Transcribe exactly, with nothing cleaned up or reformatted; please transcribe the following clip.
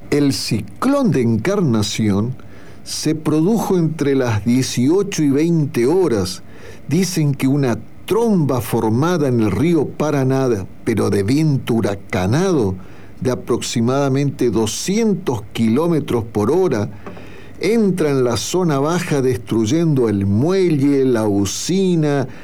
El ciclón de Encarnación se produjo entre las dieciocho y veinte horas. Dicen que una tromba formada en el río Paraná, pero de viento huracanado de aproximadamente doscientos kilómetros por hora, entra en la zona baja destruyendo el muelle, la usina,